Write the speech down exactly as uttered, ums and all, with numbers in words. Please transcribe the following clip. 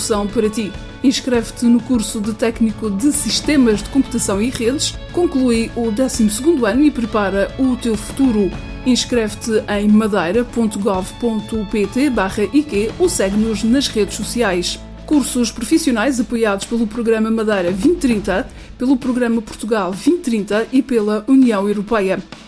solução para ti. Inscreve-te no curso de técnico de Sistemas de Computação e Redes, conclui o décimo segundo ano e prepara o teu futuro. Inscreve-te em madeira ponto gov ponto pt barra I Q ou segue-nos nas redes sociais. Cursos profissionais apoiados pelo Programa Madeira vinte trinta, pelo Programa Portugal vinte trinta e pela União Europeia.